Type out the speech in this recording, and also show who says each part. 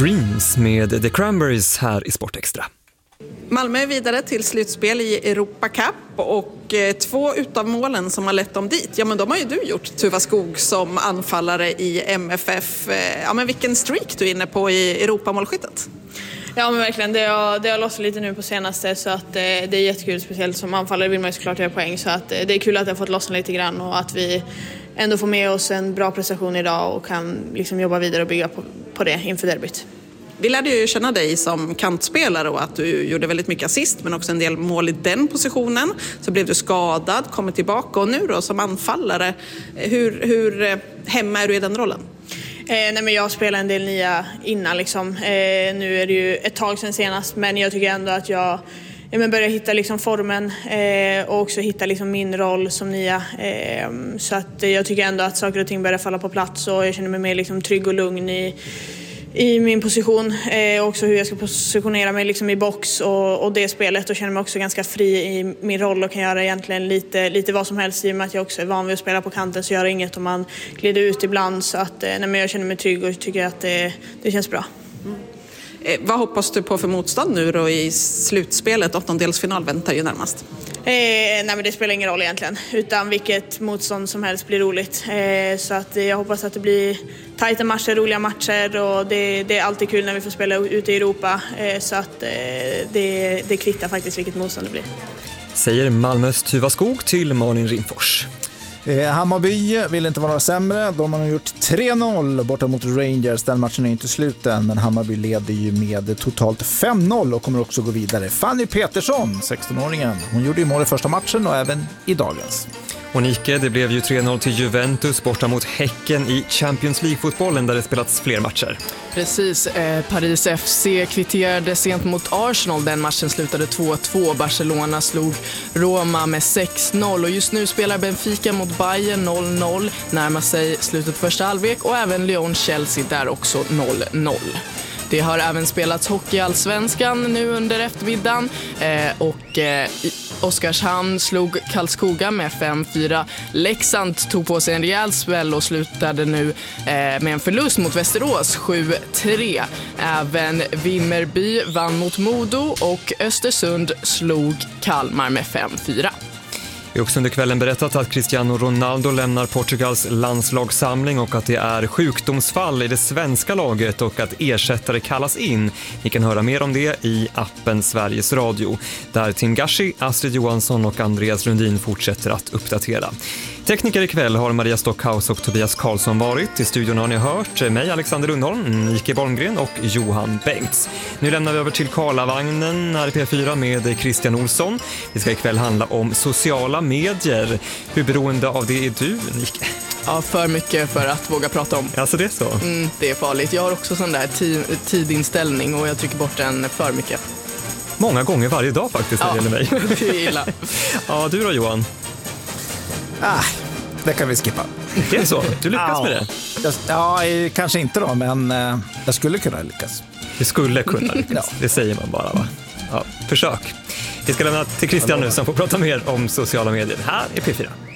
Speaker 1: Dreams med The Cranberries här i Sportextra.
Speaker 2: Malmö är vidare till slutspel i Europa Cup och 2 utav målen som har lett dem dit, ja men de har ju du gjort, Tuva Skog, som anfallare i MFF. Ja men vilken streak du är inne på i Europamålskyttet.
Speaker 3: Ja men verkligen, det har lossat lite nu på senaste, så att det är jättekul, speciellt som anfallare vill man ju såklart göra poäng, så att det är kul att det har fått lossna lite grann och att vi ändå får med oss en bra prestation idag och kan liksom jobba vidare och bygga på det inför derbyt.
Speaker 2: Vi lärde ju känna dig som kantspelare och att du gjorde väldigt mycket assist men också en del mål i den positionen. Så blev du skadad, kommer tillbaka och nu då som anfallare, hur hemma är du i den rollen?
Speaker 3: Nej, men jag spelade en del nia innan liksom. Nu är det ju ett tag sedan senast, men jag tycker ändå att jag börjar hitta liksom formen och också hitta liksom min roll som nia. Så att jag tycker ändå att saker och ting börjar falla på plats och jag känner mig mer liksom trygg och lugn i min position, också hur jag ska positionera mig liksom i box och det spelet, och känner mig också ganska fri i min roll och kan göra egentligen lite vad som helst, i och med att jag också är van vid att spela på kanten, så gör det inget om man glider ut ibland, så att men jag känner mig trygg och tycker att det känns bra.
Speaker 2: Vad hoppas du på för motstånd nu då i slutspelet? 8-delsfinal väntar ju närmast.
Speaker 3: Nej men det spelar ingen roll egentligen, utan vilket motstånd som helst blir roligt, så att jag hoppas att det blir tajta matcher, roliga matcher, och det är alltid kul när vi får spela ute i Europa, så att det kvittar faktiskt vilket motstånd det blir.
Speaker 1: Säger Malmös Tuva Skog till Malin Rimfors.
Speaker 4: Hammarby vill inte vara sämre. De har gjort 3-0 borta mot Rangers. Den matchen är inte sluten, men Hammarby leder ju med totalt 5-0 och kommer också gå vidare. Fanny Petersson, 16-åringen, hon gjorde ju mål i första matchen och även i dagens.
Speaker 1: Och Nike, det blev ju 3-0 till Juventus borta mot Häcken i Champions League-fotbollen där det spelats fler matcher.
Speaker 5: Precis, Paris FC kvitterade sent mot Arsenal. Den matchen slutade 2-2. Barcelona slog Roma med 6-0 och just nu spelar Benfica mot Bayern 0-0. Närmar sig slutet första halvlek, och även Lyon-Chelsea där också 0-0. Det har även spelats hockey i Allsvenskan nu under eftermiddagen och Oskarshamn slog Karlskoga med 5-4. Leksand tog på sig en rejäl sväll och slutade nu med en förlust mot Västerås 7-3. Även Vimmerby vann mot Modo och Östersund slog Kalmar med 5-4.
Speaker 1: Vi har också under kvällen berättat att Cristiano Ronaldo lämnar Portugals landslagssamling och att det är sjukdomsfall i det svenska laget och att ersättare kallas in. Ni kan höra mer om det i appen Sveriges Radio, där Tim Gashi, Astrid Johansson och Andreas Lundin fortsätter att uppdatera. Tekniker ikväll har Maria Stockhaus och Tobias Karlsson varit. I studion har ni hört mig, Alexander Lundholm, Nike Bolmgren och Johan Bengts. Nu lämnar vi över till Karlavagnen här i P4 med Christian Olsson. Det ska ikväll handla om sociala medier. Hur beroende av det är du, Nike?
Speaker 5: Ja, för mycket för att våga prata om.
Speaker 1: Alltså det är så?
Speaker 5: Det är farligt. Jag har också sån där tidinställning och jag trycker bort den för mycket.
Speaker 1: Många gånger varje dag faktiskt när det gäller mig.
Speaker 5: Det är illa.
Speaker 1: Ja, du då Johan?
Speaker 4: Det kan vi skippa.
Speaker 1: Det är så? Du lyckas med det?
Speaker 4: Ja, kanske inte då, men jag skulle kunna lyckas.
Speaker 1: Du skulle kunna lyckas, det säger man bara va? Ja, försök. Vi ska lämna till Christian nu som får prata mer om sociala medier. Här är P4.